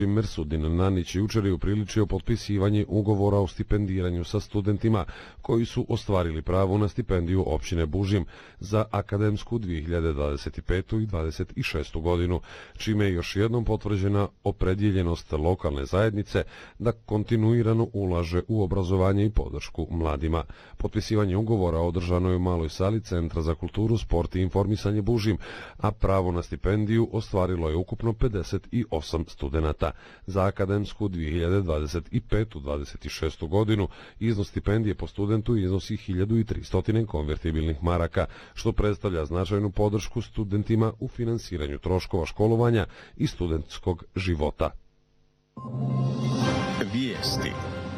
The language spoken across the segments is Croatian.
Mersudin Nanić jučer je upriličio potpisivanje ugovora o stipendiranju sa studentima koji su ostvarili pravo na stipendiju općine Bužim za akademsku 2025. i 2026. godinu, čime je još jednom potvrđena opredjeljenost lokalne zajednice da kontinuirano ulaže u obrazovanje i podršku mladima. Potpisivanje ugovora održano je u maloj sali Centra za kulturu, sport i informisanje Bužim, a pravo na stipendiju ostvarilo je ukupno 58 studenata. Za akademsku 2025-26. godinu iznos stipendije po studentu iznosi 1300 konvertibilnih maraka, što predstavlja značajnu podršku studentima u finansiranju troškova školovanja i studentskog života. Vijesti.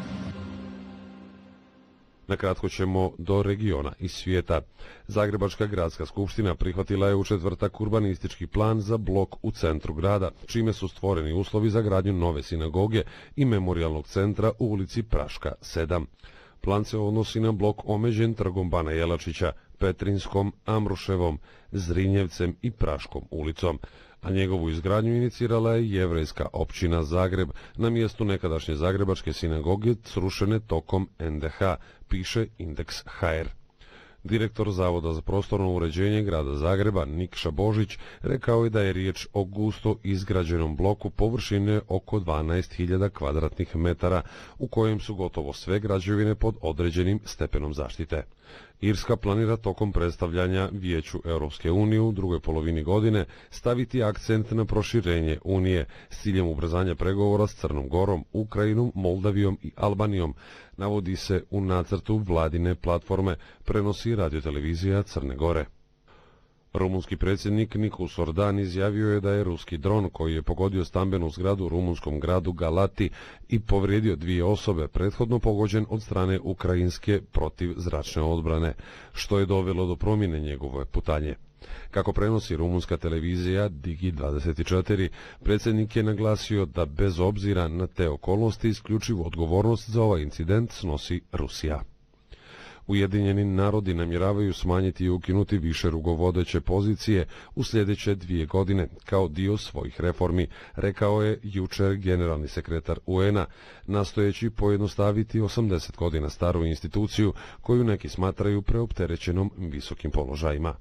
Nakratko ćemo do regiona i svijeta. Zagrebačka gradska skupština prihvatila je u četvrtak urbanistički plan za blok u centru grada, čime su stvoreni uslovi za gradnju nove sinagoge i memorijalnog centra u ulici Praška 7. Plan se odnosi na blok omeđen Trgom Bana Jelačića, Petrinskom, Amruševom, Zrinjevcem i Praškom ulicom, a njegovu izgradnju inicirala je Jevrejska općina Zagreb na mjestu nekadašnje Zagrebačke sinagoge srušene tokom NDH, piše Indeks HR. Direktor Zavoda za prostorno uređenje grada Zagreba Nikša Božić rekao je da je riječ o gusto izgrađenom bloku površine oko 12.000 kvadratnih metara, u kojem su gotovo sve građevine pod određenim stepenom zaštite. Irska planira tokom predstavljanja Vijeću Europske unije u drugoj polovini godine staviti akcent na proširenje Unije s ciljem ubrzanja pregovora s Crnom Gorom, Ukrajinom, Moldavijom i Albanijom, navodi se u nacrtu vladine platforme, prenosi radiotelevizija Crne Gore. Rumunski predsjednik Nikus Ordan izjavio je da je ruski dron koji je pogodio stambenu zgradu u rumunskom gradu Galati i povrijedio 2 osobe prethodno pogođen od strane ukrajinske protivzračne odbrane, što je dovelo do promjene njegove putanje. Kako prenosi rumunska televizija Digi24, predsjednik je naglasio da bez obzira na te okolnosti isključivu odgovornost za ovaj incident snosi Rusija. Ujedinjeni narodi namjeravaju smanjiti i ukinuti više rukovodeće pozicije u sljedeće 2 godine kao dio svojih reformi, rekao je jučer generalni sekretar UN-a, nastojeći pojednostaviti 80 godina staru instituciju koju neki smatraju preopterećenom visokim položajima.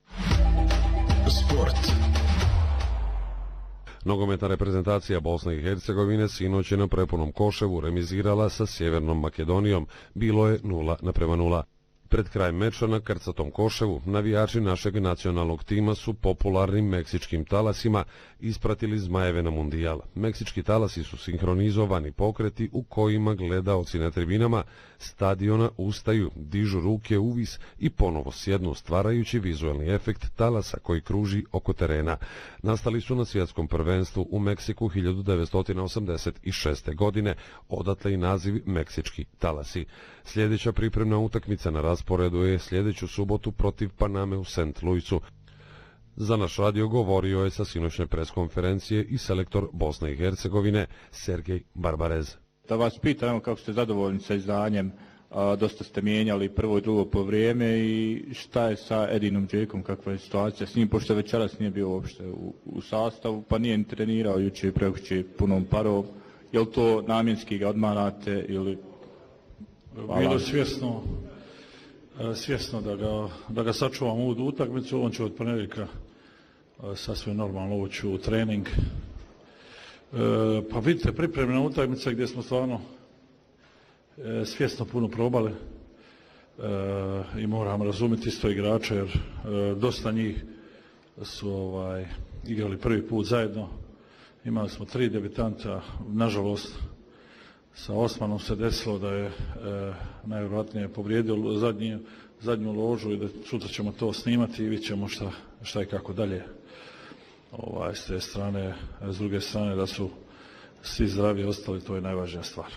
Sport. Nogometna reprezentacija Bosne i Hercegovine sinoć je na prepunom Koševu remizirala sa Sjevernom Makedonijom, bilo je 0:0. Pred kraj meča na krcatom Koševu navijači našeg nacionalnog tima su popularnim meksičkim talasima ispratili Zmajeve na mundijal. Meksički talasi su sinhronizovani pokreti u kojima gledaoci na tribinama stadiona ustaju, dižu ruke uvis i ponovo sjednu, stvarajući vizualni efekt talasa koji kruži oko terena. Nastali su na svjetskom prvenstvu u Meksiku 1986. godine, odatle i naziv Meksički talasi. Sljedeća pripremna utakmica na rasporedu je sljedeću subotu protiv Paname u St. Louisu. Za naš radio govorio je sa sinoćne preskonferencije i selektor Bosne i Hercegovine Sergej Barbarez. Da vas pitam kako ste zadovoljni sa izdanjem, dosta ste mijenjali prvo i drugo po vrijeme i šta je sa Edinom Džekom, kakva je situacija s njim, pošto večeras nije bio uopšte u sastavu, pa nije ni trenirao jučer i prekjučer punom parom. Je li to namjenski ga odmarate ili... Bilo svjesno da ga sačuvamo u utakmicu, on će od ponedjeljka sasvim normalno ući u trening. Pa vidite, pripremljena utakmica gdje smo stvarno svjesno puno probali i moramo razumjeti isto igrače jer dosta njih su igrali prvi put zajedno. Imali smo 3 debitanta, nažalost sa Osmanom se desilo da je najvjerojatnije povrijedio zadnju ložu i da sutra ćemo to snimati i vidjet ćemo šta i kako dalje. S te strane, s druge strane da su svi zdravi ostali, to je najvažnija stvar.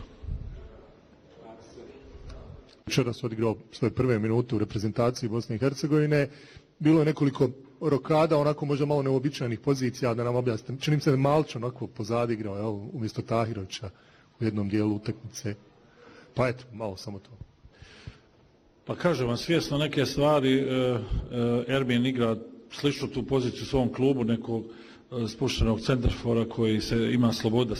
Večeras odigrao svoje prve minute u reprezentaciji Bosne i Hercegovine. Bilo je nekoliko rokada, onako možda malo neobičajnih pozicija, da nam objasnim. Čini se da Malč onako pozadi igrao, umjesto Tahirovića u jednom dijelu utakmice. Pa eto, malo samo to. Pa kažem vam, svjesno neke stvari, Ermin igra sličnu tu poziciju u svom klubu, nekog spuštenog centarfora koji se ima sloboda